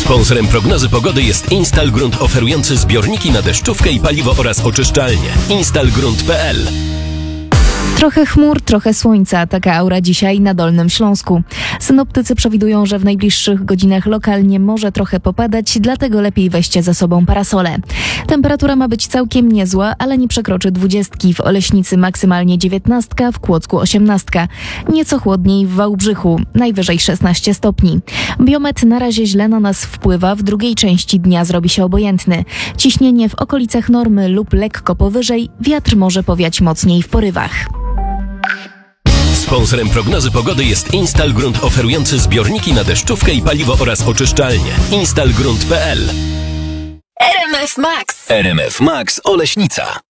Sponsorem prognozy pogody jest Instalgrunt, oferujący zbiorniki na deszczówkę i paliwo oraz oczyszczalnie. Instalgrunt.pl. Trochę chmur, trochę słońca. Taka aura dzisiaj na Dolnym Śląsku. Synoptycy przewidują, że w najbliższych godzinach lokalnie może trochę popadać, dlatego lepiej weźcie ze sobą parasole. Temperatura ma być całkiem niezła, ale nie przekroczy 20. W Oleśnicy maksymalnie 19, w Kłodzku 18. Nieco chłodniej w Wałbrzychu, najwyżej 16 stopni. Biometr na razie źle na nas wpływa, w drugiej części dnia zrobi się obojętny. Ciśnienie w okolicach normy lub lekko powyżej, wiatr może powiać mocniej w porywach. Sponsorem prognozy pogody jest Instalgrunt, oferujący zbiorniki na deszczówkę i paliwo oraz oczyszczalnie. Instalgrunt.pl. RMF Max. RMF Max Oleśnica.